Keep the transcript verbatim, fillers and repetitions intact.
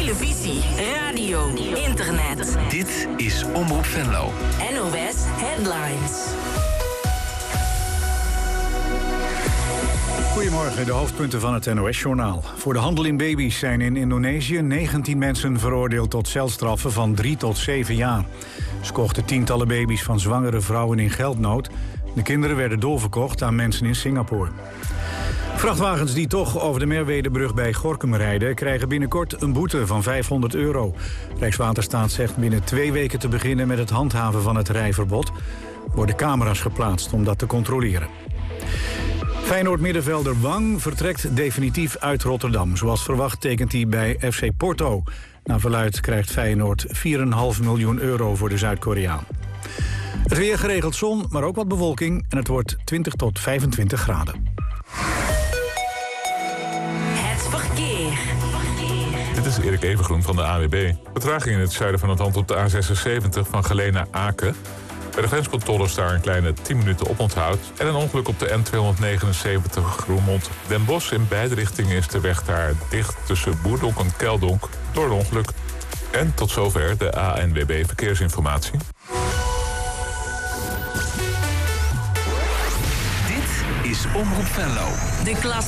televisie, radio, internet. Dit is Omroep Venlo. N O S Headlines. Goedemorgen, de hoofdpunten van het N O S-journaal. Voor de handel in baby's zijn in Indonesië negentien mensen veroordeeld tot celstraffen van drie tot zeven jaar. Ze kochten tientallen baby's van zwangere vrouwen in geldnood. De kinderen werden doorverkocht aan mensen in Singapore. Vrachtwagens die toch over de Merwedebrug bij Gorinchem rijden, krijgen binnenkort een boete van vijfhonderd euro. Rijkswaterstaat zegt binnen twee weken te beginnen met het handhaven van het rijverbod. Er worden camera's geplaatst om dat te controleren. Feyenoord-middenvelder Wang vertrekt definitief uit Rotterdam. Zoals verwacht tekent hij bij F C Porto. Naar verluidt krijgt Feyenoord vier komma vijf miljoen euro voor de Zuid-Koreaan. Het weer geregeld zon, maar ook wat bewolking en het wordt twintig tot vijfentwintig graden. Het verkeer. Dit is Erik Evengroen van de A W B. Vertraging in het zuiden van het land op de A zesenzeventig van Geleen naar Aken. Bij de grenscontroles daar een kleine tien minuten oponthoud. En een ongeluk op de N tweehonderdnegenenzeventig Roermond-Den Bosch. In beide richtingen is de weg daar dicht tussen Boerdonk en Keldonk door een ongeluk. En tot zover de A N W B Verkeersinformatie. Dit is Omroep Venlo. De klas.